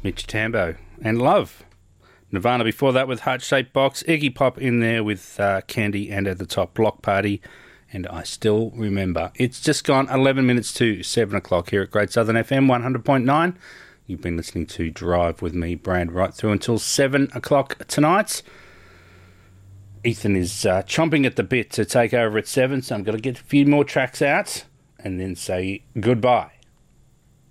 Mitch Tambo and Love. Nirvana before that with Heart-Shaped Box. Iggy Pop in there with Candy, and at the top, Block Party. And I still remember. It's just gone 11 minutes to 7 o'clock here at Great Southern FM 100.9. You've been listening to Drive with me, Brad, right through until 7 o'clock tonight. Ethan is chomping at the bit to take over at 7, so I'm going to get a few more tracks out and then say goodbye.